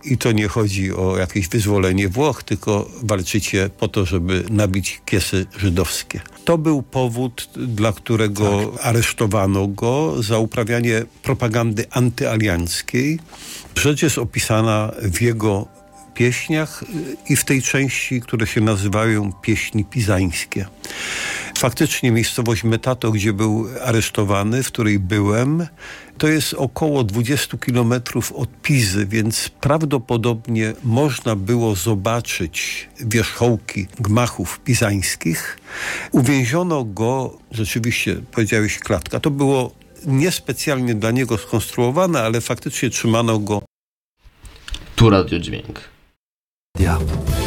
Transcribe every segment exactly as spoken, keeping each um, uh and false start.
I to nie chodzi o jakieś wyzwolenie Włoch, tylko walczycie po to, żeby nabić Kiesy żydowskie. To był powód, dla którego tak. aresztowano go za uprawianie propagandy antyalianckiej. Rzecz jest opisana w jego pieśniach i w tej części, które się nazywają pieśni pizańskie. Faktycznie miejscowość Metato, gdzie był aresztowany, w której byłem, to jest około dwadzieścia kilometrów od Pizy, więc prawdopodobnie można było zobaczyć wierzchołki gmachów pizańskich. Uwięziono go, rzeczywiście powiedziałeś klatka, to było niespecjalnie dla niego skonstruowane, ale faktycznie trzymano go. Tu Radiodźwięk. Ja.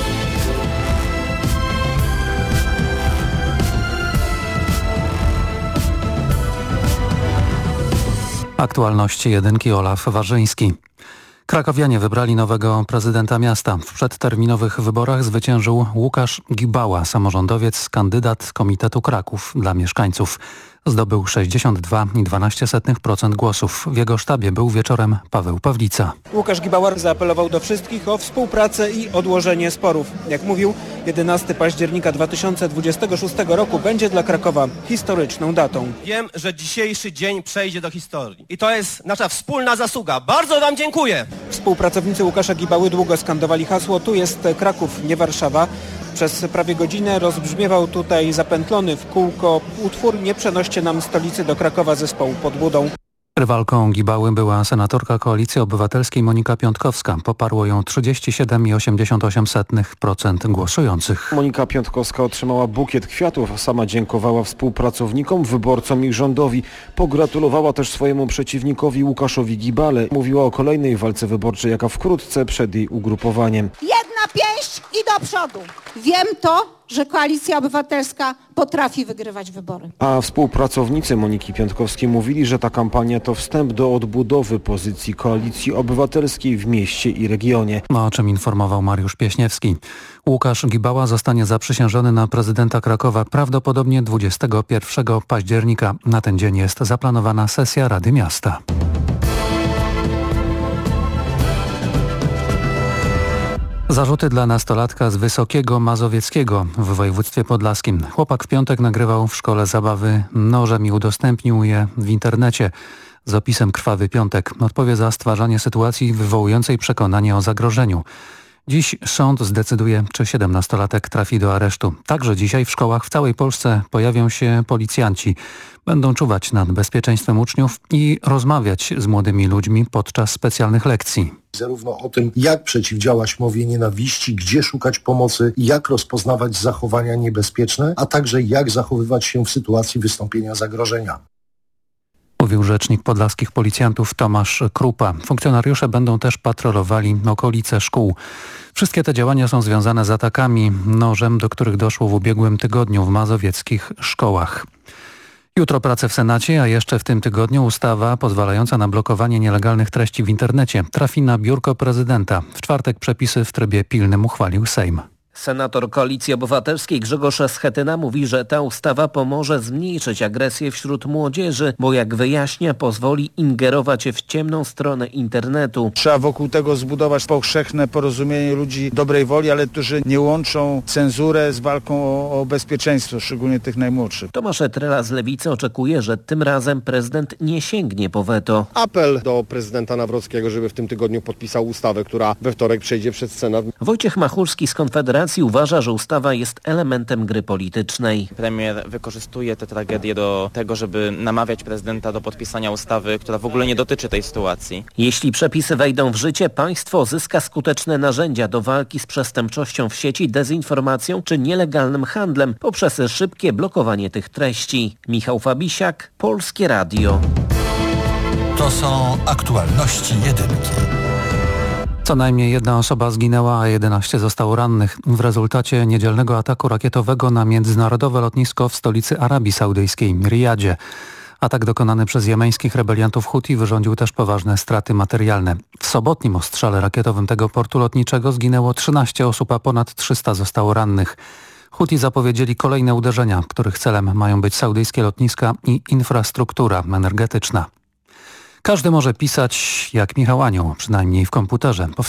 Aktualności jedynki Olaf Warzyński. Krakowianie wybrali nowego prezydenta miasta. W przedterminowych wyborach zwyciężył Łukasz Gibała, samorządowiec, kandydat Komitetu Kraków dla mieszkańców. Zdobył sześćdziesiąt dwa i dwanaście procent głosów. W jego sztabie był wieczorem Paweł Pawlica. Łukasz Gibała zaapelował do wszystkich o współpracę i odłożenie sporów. Jak mówił, jedenastego października dwa tysiące dwudziestego szóstego roku będzie dla Krakowa historyczną datą. Wiem, że dzisiejszy dzień przejdzie do historii. I to jest nasza wspólna zasługa. Bardzo wam dziękuję! Współpracownicy Łukasza Gibały długo skandowali hasło "Tu jest Kraków, nie Warszawa". Przez prawie godzinę rozbrzmiewał tutaj zapętlony w kółko utwór "Nie przenoście nam stolicy do Krakowa" zespołu Pod Budą. Rywalką Gibały była senatorka Koalicji Obywatelskiej Monika Piątkowska. Poparło ją trzydzieści siedem i osiemdziesiąt osiem procent głosujących. Monika Piątkowska otrzymała bukiet kwiatów, a sama dziękowała współpracownikom, wyborcom i rządowi. Pogratulowała też swojemu przeciwnikowi Łukaszowi Gibale. Mówiła o kolejnej walce wyborczej, jaka wkrótce przed jej ugrupowaniem. Jedna pięść i do przodu. Wiem to, że Koalicja Obywatelska potrafi wygrywać wybory. A współpracownicy Moniki Piątkowskiej mówili, że ta kampania to wstęp do odbudowy pozycji Koalicji Obywatelskiej w mieście i regionie. O czym informował Mariusz Pieśniewski. Łukasz Gibała zostanie zaprzysiężony na prezydenta Krakowa prawdopodobnie dwudziestego pierwszego października. Na ten dzień jest zaplanowana sesja Rady Miasta. Zarzuty dla nastolatka z Wysokiego Mazowieckiego w województwie podlaskim. Chłopak w piątek nagrywał w szkole zabawy nożem i udostępnił je w internecie z opisem "Krwawy Piątek". Odpowie za stwarzanie sytuacji wywołującej przekonanie o zagrożeniu. Dziś sąd zdecyduje, czy siedemnastolatek trafi do aresztu. Także dzisiaj w szkołach w całej Polsce pojawią się policjanci. Będą czuwać nad bezpieczeństwem uczniów i rozmawiać z młodymi ludźmi podczas specjalnych lekcji. Zarówno o tym, jak przeciwdziałać mowie nienawiści, gdzie szukać pomocy, jak rozpoznawać zachowania niebezpieczne, a także jak zachowywać się w sytuacji wystąpienia zagrożenia. Mówił rzecznik podlaskich policjantów Tomasz Krupa. Funkcjonariusze będą też patrolowali okolice szkół. Wszystkie te działania są związane z atakami nożem, do których doszło w ubiegłym tygodniu w mazowieckich szkołach. Jutro prace w Senacie, a jeszcze w tym tygodniu ustawa pozwalająca na blokowanie nielegalnych treści w internecie trafi na biurko prezydenta. W czwartek przepisy w trybie pilnym uchwalił Sejm. Senator Koalicji Obywatelskiej Grzegorz Schetyna mówi, że ta ustawa pomoże zmniejszyć agresję wśród młodzieży, bo jak wyjaśnia, pozwoli ingerować w ciemną stronę internetu. Trzeba wokół tego zbudować powszechne porozumienie ludzi dobrej woli, ale którzy nie łączą cenzurę z walką o, o bezpieczeństwo, szczególnie tych najmłodszych. Tomasz Etrela z Lewicy oczekuje, że tym razem prezydent nie sięgnie po weto. Apel do prezydenta Nawrockiego, żeby w tym tygodniu podpisał ustawę, która we wtorek przejdzie przez Senat. Wojciech Machulski z Konfederacji uważa, że ustawa jest elementem gry politycznej. Premier wykorzystuje tę tragedię do tego, żeby namawiać prezydenta do podpisania ustawy, która w ogóle nie dotyczy tej sytuacji. Jeśli przepisy wejdą w życie, państwo zyska skuteczne narzędzia do walki z przestępczością w sieci, dezinformacją czy nielegalnym handlem poprzez szybkie blokowanie tych treści. Michał Fabisiak, Polskie Radio. To są aktualności jedynki. Co najmniej jedna osoba zginęła, a jedenaście zostało rannych w rezultacie niedzielnego ataku rakietowego na międzynarodowe lotnisko w stolicy Arabii Saudyjskiej, Riyadzie. Atak dokonany przez jemeńskich rebeliantów Huti wyrządził też poważne straty materialne. W sobotnim ostrzale rakietowym tego portu lotniczego zginęło trzynaście osób, a ponad trzysta zostało rannych. Huti zapowiedzieli kolejne uderzenia, których celem mają być saudyjskie lotniska i infrastruktura energetyczna. Każdy może pisać jak Michał Anioł, przynajmniej w komputerze.